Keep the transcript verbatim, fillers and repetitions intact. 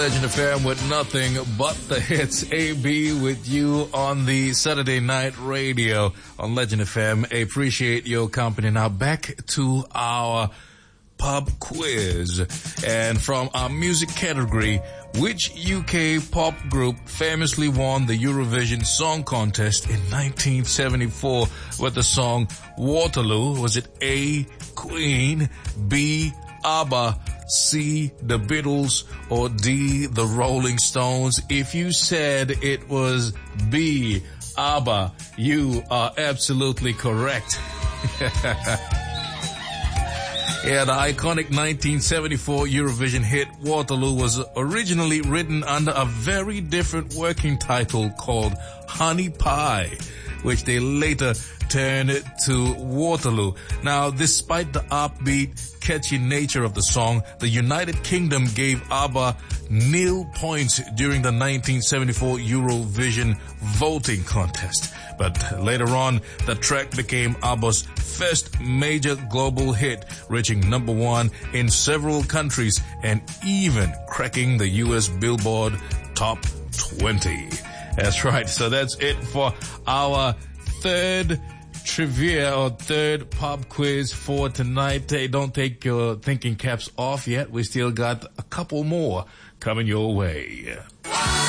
Legend F M with nothing but the hits. A B with you on the Saturday night radio on Legend F M. Appreciate your company. Now back to our pub quiz. And from our music category, which U K pop group famously won the Eurovision Song Contest in nineteen seventy-four with the song Waterloo? Was it A, Queen, B, ABBA, C, the Beatles, or D, the Rolling Stones? If you said it was B, ABBA, you are absolutely correct. Yeah, the iconic nineteen seventy-four Eurovision hit Waterloo was originally written under a very different working title called Honey Pie, which they later turned to Waterloo. Now, despite the upbeat, catchy nature of the song, the United Kingdom gave ABBA nil points during the nineteen seventy-four Eurovision voting contest. But later on, the track became ABBA's first major global hit, reaching number one in several countries and even cracking the U S Billboard Top twenty. That's right. So that's it for our third trivia or third pub quiz for tonight. Hey, don't take your thinking caps off yet. We still got a couple more coming your way.